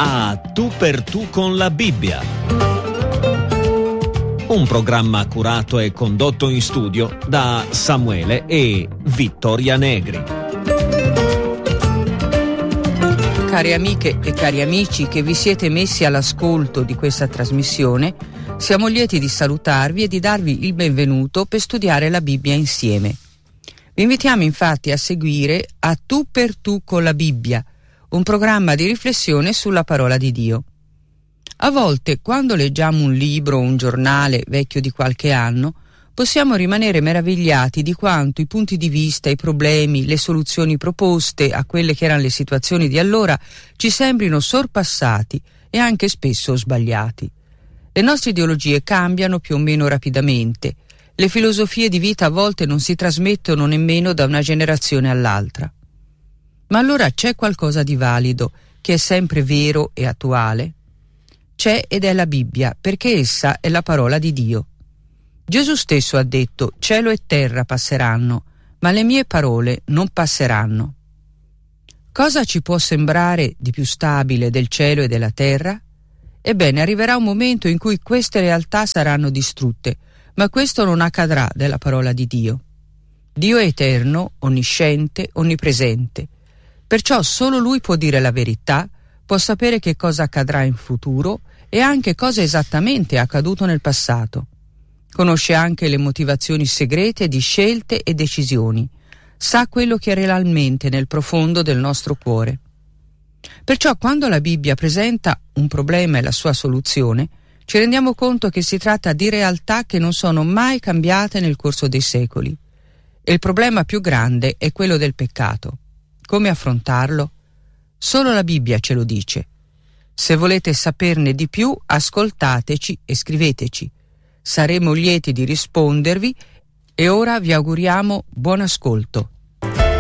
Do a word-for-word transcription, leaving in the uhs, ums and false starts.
a Tu per Tu con la Bibbia. Un programma curato e condotto in studio da Samuele e Vittoria Negri. Cari amiche e cari amici che vi siete messi all'ascolto di questa trasmissione, siamo lieti di salutarvi e di darvi il benvenuto per studiare la Bibbia insieme. Vi invitiamo infatti a seguire A Tu per Tu con la Bibbia, un programma di riflessione sulla parola di Dio. A volte, quando leggiamo un libro o un giornale vecchio di qualche anno, possiamo rimanere meravigliati di quanto i punti di vista, i problemi, le soluzioni proposte a quelle che erano le situazioni di allora ci sembrino sorpassati e anche spesso sbagliati. Le nostre ideologie cambiano più o meno rapidamente. Le filosofie di vita a volte non si trasmettono nemmeno da una generazione all'altra. Ma allora c'è qualcosa di valido, che è sempre vero e attuale? C'è ed è la Bibbia, perché essa è la parola di Dio. Gesù stesso ha detto: cielo e terra passeranno, ma le mie parole non passeranno. Cosa ci può sembrare di più stabile del cielo e della terra? Ebbene, arriverà un momento in cui queste realtà saranno distrutte, ma questo non accadrà della parola di Dio. Dio è eterno, onnisciente, onnipresente. Perciò solo Lui può dire la verità, può sapere che cosa accadrà in futuro e anche cosa esattamente è accaduto nel passato. Conosce anche le motivazioni segrete di scelte e decisioni. Sa quello che è realmente nel profondo del nostro cuore. Perciò quando la Bibbia presenta un problema e la sua soluzione, ci rendiamo conto che si tratta di realtà che non sono mai cambiate nel corso dei secoli. E il problema più grande è quello del peccato. Come affrontarlo? Solo la Bibbia ce lo dice. Se volete saperne di più, ascoltateci e scriveteci. Saremo lieti di rispondervi e ora vi auguriamo buon ascolto.